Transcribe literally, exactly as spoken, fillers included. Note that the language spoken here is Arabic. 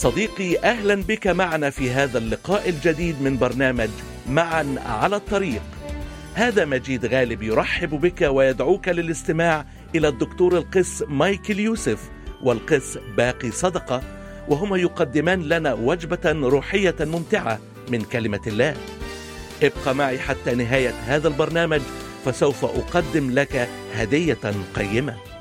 صديقي، أهلا بك معنا في هذا اللقاء الجديد من برنامج معا على الطريق. هذا مجيد غالب يرحب بك ويدعوك للاستماع إلى الدكتور القس مايكل يوسف والقس باقي صدقة، وهما يقدمان لنا وجبة روحية ممتعة من كلمة الله. ابقى معي حتى نهاية هذا البرنامج، فسوف أقدم لك هدية قيمة.